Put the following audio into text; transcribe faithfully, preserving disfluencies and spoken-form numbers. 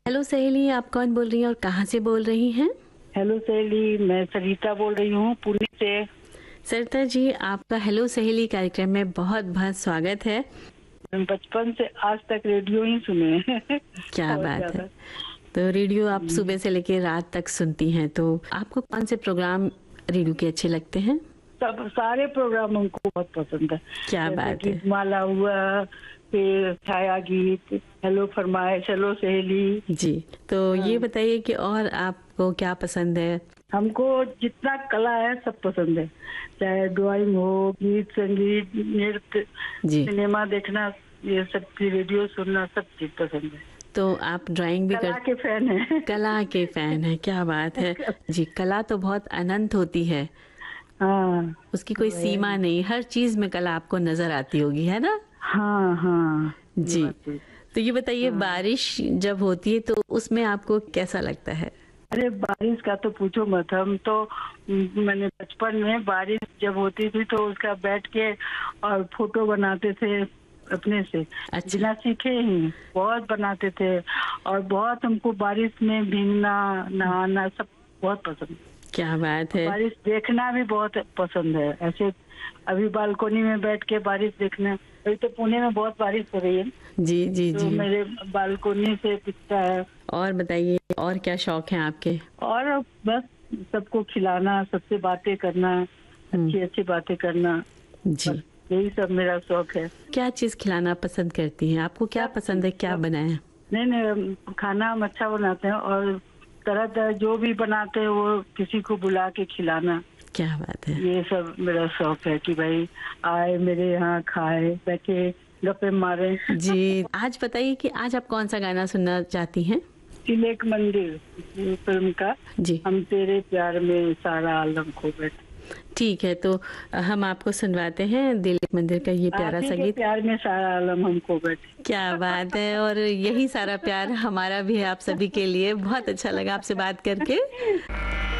Hello सहेली, आप कौन बोल रही हैं और कहाँ से बोल रही हैं? हेलो सहेली, मैं सरिता बोल रही हूँ पुणे से। सरिता जी, आपका हेलो सहेली कार्यक्रम में बहुत बहुत स्वागत है। मैं बचपन से आज तक रेडियो ही सुने हैं। क्या बहुत बात है। ज्यादा। तो रेडियो आप हम्म, सुबह से लेकर रात तक सुनती हैं, तो आपको कौन से प्रोग्राम रेडियो के अच्छे लगते हैं? सब सारे प्रोग्राम हमको बहुत पसंद है। क्या जैसे बात है। गीतमाला हुआ, फिर छाया गीत, हेलो फरमाइश, हेलो सहेली। जी, तो ये हाँ, बताइए कि और आपको क्या पसंद है? हमको जितना कला है सब पसंद है। चाहे ड्राइंग हो, गीत संगीत, नृत्य, जी, सिनेमा देखना, ये सब की रेडियो सुनना, सब चीज पसंद है। तो आप ड्राइंग भी कला कर के फैन है। कला के फैन हैं, क्या बात है। जी, कला तो बहुत अनंत होती है, हाँ, उसकी कोई तो है। सीमा नहीं, हर चीज में कला आपको नजर आती होगी, है ना? हाँ हाँ, ये जी, बात तो। तो ये बताइए, हाँ, बारिश जब होती है तो उसमें आपको कैसा लगता है? अरे बारिश का तो पूछो मत। हम तो म, मैंने बचपन में बारिश जब होती थी तो उसका बैठ के और फोटो बनाते थे अपने से, अच्छा, बिना सीखे ही बहुत बनाते थे। और बहुत हमको बारिश में भीगना, नहाना सब बहुत पसंद है। क्या बात है। बारिश देखना भी बहुत पसंद है। ऐसे अभी बालकोनी में बैठ के बारिश देखना, अभी तो पुणे में बहुत बारिश हो रही है, जी जी तो जी। मेरे बालकोनी से दिखता है। और बताइए, और क्या शौक हैं आपके? और बस सबको खिलाना, सबसे बातें करना, हम्म। अच्छी अच्छी बातें करना, बस जी, यही सब मेरा शौक है। क्या चीज खिलाना पसंद करती हैं? आपको क्या सब पसंद चीज है, क्या सब। बनाएं? नहीं नहीं, हम खाना हम अच्छा बनाते हैं, और तरह तरह जो भी बनाते हैं वो किसी को बुला के खिलाना, क्या बात है। ये सब मेरा शौक है कि भाई आए मेरे यहाँ, खाए, बैठे, गप्पे मारे। जी, आज बताइए कि आज आप कौन सा गाना सुनना चाहती हैं? तिलक मंदिर फिल्म का, जी, हम तेरे प्यार में सारा आलम खो बैठे। ठीक है, तो हम आपको सुनवाते हैं दिल एक मंदिर का ये आप प्यारा ही सा के गीत। प्यार में सारा आलम हम खो बैठे। क्या बात है, और यही सारा प्यार हमारा भी है आप सभी के लिए। बहुत अच्छा लगा आपसे बात करके।